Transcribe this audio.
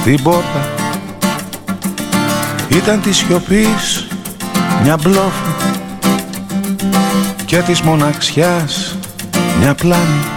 στην πόρτα. Ήταν της σιωπής μια μπλόφα και της μοναξιάς μια πλάνη.